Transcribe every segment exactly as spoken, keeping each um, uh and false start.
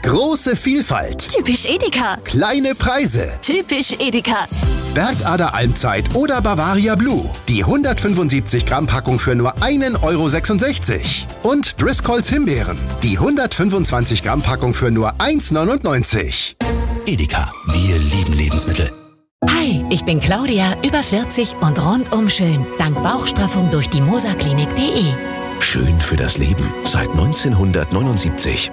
Große Vielfalt. Typisch Edeka. Kleine Preise. Typisch Edeka. Bergader Almzeit oder Bavaria Blue. Die hundertfünfundsiebzig Gramm Packung für nur einen Euro sechsundsechzig. Und Driscolls Himbeeren. Die hundertfünfundzwanzig Gramm Packung für nur eins neunundneunzig. Edeka, wir lieben Lebensmittel. Hi, ich bin Claudia, über vierzig und rundum schön. Dank Bauchstraffung durch die Moserklinik punkt de. Schön für das Leben seit neunzehnhundertneunundsiebzig.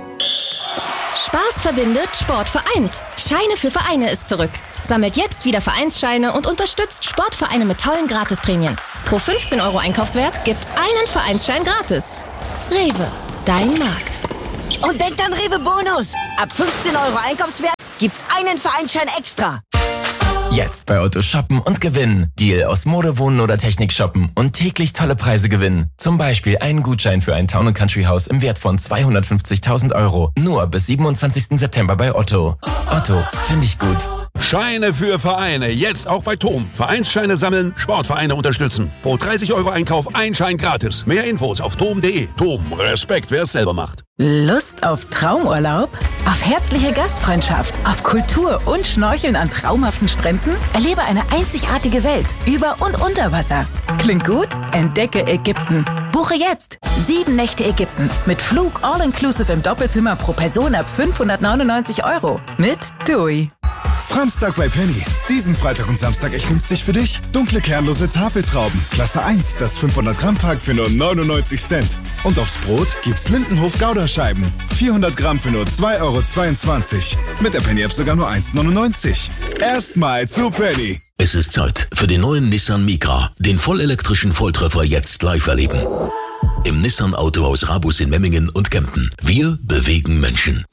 Spaß verbindet, Sport vereint. Scheine für Vereine ist zurück. Sammelt jetzt wieder Vereinsscheine und unterstützt Sportvereine mit tollen Gratisprämien. Pro fünfzehn Euro Einkaufswert gibt's einen Vereinsschein gratis. Rewe, dein Markt. Und denkt an Rewe Bonus. Ab fünfzehn Euro Einkaufswert gibt's einen Vereinsschein extra. Jetzt bei Otto shoppen und gewinnen. Deal aus Mode, Wohnen oder Technik shoppen und täglich tolle Preise gewinnen. Zum Beispiel einen Gutschein für ein Town and Country Haus im Wert von zweihundertfünfzigtausend Euro. Nur bis siebenundzwanzigsten September bei Otto. Otto, finde ich gut. Scheine für Vereine, jetzt auch bei Tom. Vereinsscheine sammeln, Sportvereine unterstützen. Pro dreißig Euro Einkauf ein Schein gratis. Mehr Infos auf tom punkt de. Tom, Respekt, wer es selber macht. Lust auf Traumurlaub? Auf herzliche Gastfreundschaft, auf Kultur und Schnorcheln an traumhaften Stränden? Erlebe eine einzigartige Welt über und unter Wasser. Klingt gut? Entdecke Ägypten. Buche jetzt sieben Nächte Ägypten mit Flug all-inclusive im Doppelzimmer pro Person ab fünfhundertneunundneunzig Euro mit TUI. Framstag bei Penny. Diesen Freitag und Samstag echt günstig für dich. Dunkle kernlose Tafeltrauben. Klasse eins, das fünfhundert Gramm Pack für nur neunundneunzig Cent. Und aufs Brot gibt's Lindenhof Gouda-Scheiben. vierhundert Gramm für nur zwei Euro zweiundzwanzig. Mit der Penny-App sogar nur eins neunundneunzig. Erstmal zu Penny. Es ist Zeit für den neuen Nissan Micra. Den vollelektrischen Volltreffer jetzt live erleben. Im Nissan Autohaus Rabus in Memmingen und Kempten. Wir bewegen Menschen.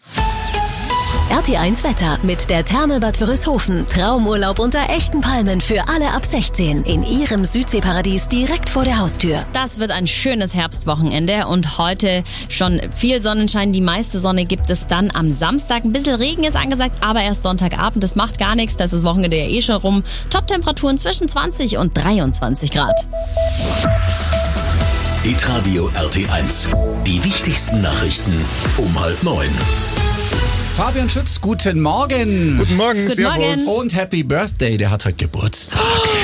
R T eins Wetter mit der Therme Bad Wörishofen. Traumurlaub unter echten Palmen für alle ab sechzehn. In ihrem Südseeparadies direkt vor der Haustür. Das wird ein schönes Herbstwochenende und heute schon viel Sonnenschein. Die meiste Sonne gibt es dann am Samstag. Ein bisschen Regen ist angesagt, aber erst Sonntagabend. Das macht gar nichts, da ist das Wochenende ja eh schon rum. Top-Temperaturen zwischen zwanzig und dreiundzwanzig Grad. Hitradio R T eins. Die wichtigsten Nachrichten um halb neun. Fabian Schütz, guten Morgen. Guten Morgen, Guten Servus. Morgen. Und Happy Birthday, der hat heute Geburtstag.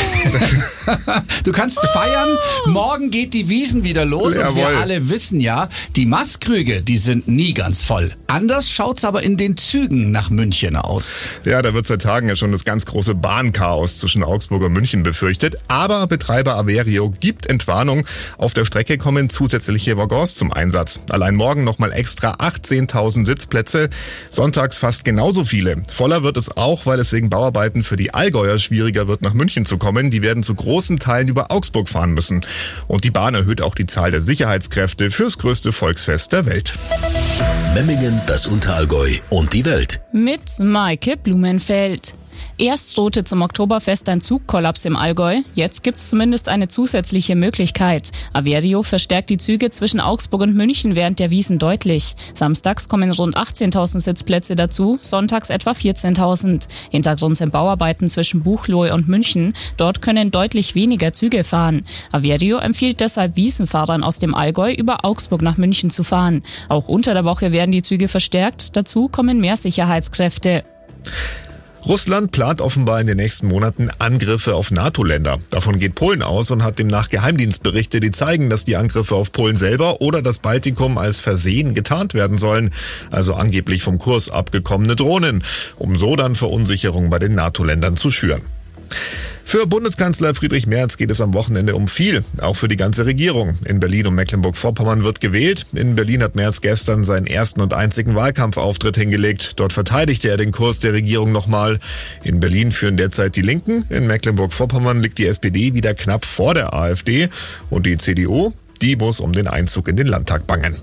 Du kannst feiern, morgen geht die Wiesn wieder los. Jawohl. Und wir alle wissen ja, die Maßkrüge, die sind nie ganz voll. Anders schaut's aber in den Zügen nach München aus. Ja, da wird seit Tagen ja schon das ganz große Bahnchaos zwischen Augsburg und München befürchtet. Aber Betreiber Averio gibt Entwarnung. Auf der Strecke kommen zusätzliche Waggons zum Einsatz. Allein morgen nochmal extra achtzehntausend Sitzplätze. Sonntags fast genauso viele. Voller wird es auch, weil es wegen Bauarbeiten für die Allgäuer schwieriger wird, nach München zu kommen. Die werden zu großen Teilen über Augsburg fahren müssen. Und die Bahn erhöht auch die Zahl der Sicherheitskräfte fürs größte Volksfest der Welt. Memmingen, das Unterallgäu und die Welt. Mit Maike Blumenfeld. Erst drohte zum Oktoberfest ein Zugkollaps im Allgäu, jetzt gibt's zumindest eine zusätzliche Möglichkeit. Averio verstärkt die Züge zwischen Augsburg und München während der Wiesn deutlich. Samstags kommen rund achtzehntausend Sitzplätze dazu, sonntags etwa vierzehntausend. Hintergrund sind Bauarbeiten zwischen Buchloe und München, dort können deutlich weniger Züge fahren. Averio empfiehlt deshalb Wiesnfahrern aus dem Allgäu über Augsburg nach München zu fahren. Auch unter der Woche werden die Züge verstärkt, dazu kommen mehr Sicherheitskräfte. Russland plant offenbar in den nächsten Monaten Angriffe auf NATO-Länder. Davon geht Polen aus und hat demnach Geheimdienstberichte, die zeigen, dass die Angriffe auf Polen selber oder das Baltikum als Versehen getarnt werden sollen. Also angeblich vom Kurs abgekommene Drohnen, um so dann Verunsicherung bei den NATO-Ländern zu schüren. Für Bundeskanzler Friedrich Merz geht es am Wochenende um viel, auch für die ganze Regierung. In Berlin und Mecklenburg-Vorpommern wird gewählt. In Berlin hat Merz gestern seinen ersten und einzigen Wahlkampfauftritt hingelegt. Dort verteidigte er den Kurs der Regierung nochmal. In Berlin führen derzeit die Linken. In Mecklenburg-Vorpommern liegt die S P D wieder knapp vor der AfD. Und die C D U, die muss um den Einzug in den Landtag bangen.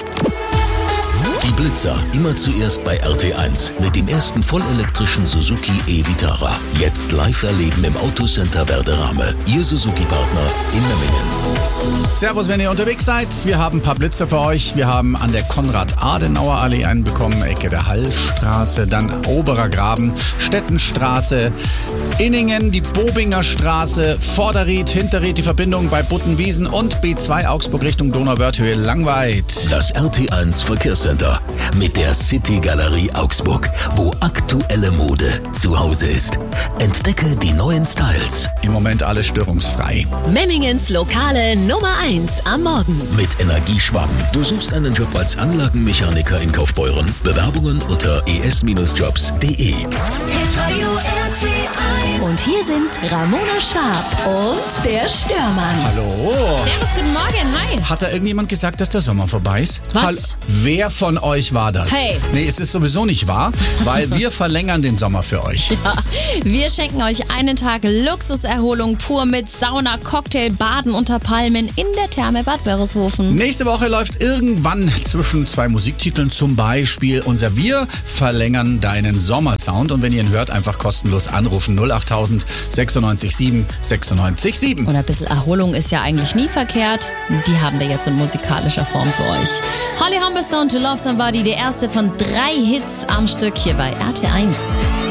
Die Blitzer, immer zuerst bei R T eins mit dem ersten vollelektrischen Suzuki e-Vitara. Jetzt live erleben im Autocenter Werderame. Ihr Suzuki-Partner in Memmingen. Servus, wenn ihr unterwegs seid. Wir haben ein paar Blitzer für euch. Wir haben an der Konrad-Adenauer-Allee einen bekommen, Ecke der Hallstraße, dann Oberer Graben, Stettenstraße, Inningen, die Bobinger Straße, Vorderried, Hinterried, die Verbindung bei Buttenwiesen und B zwei Augsburg Richtung Donauwörthhöhe Langweid. Das R T eins Verkehrscenter. Mit der City Galerie Augsburg, wo aktuelle Mode zu Hause ist. Entdecke die neuen Styles. Im Moment alles störungsfrei. Memmingens Lokale Nummer eins am Morgen. Mit Energieschwaben. Du suchst einen Job als Anlagenmechaniker in Kaufbeuren? Bewerbungen unter e s Bindestrich jobs punkt de. Und hier sind Ramona Schwab und der Störmann. Hallo. Servus, guten Morgen, hi. Hat da irgendjemand gesagt, dass der Sommer vorbei ist? Was? Hall- Wer von euch war das? Hey. Nee, es ist sowieso nicht wahr, weil wir verlängern den Sommer für euch. Ja, wir schenken euch einen Tag Luxuserholung pur mit Sauna, Cocktail, Baden unter Palmen in der Therme Bad Wörishofen. Nächste Woche läuft irgendwann zwischen zwei Musiktiteln zum Beispiel unser Wir verlängern deinen Sommersound. Und wenn ihr ihn hört, einfach kostenlos anrufen. null acht tausend sechsundneunzig sieben sechsundneunzig sieben. Und ein bisschen Erholung ist ja eigentlich nie verkehrt. Die haben wir jetzt in musikalischer Form für euch. Holly Humberstone, To Love Somebody, der erste von drei Hits am Stück hier bei R T eins.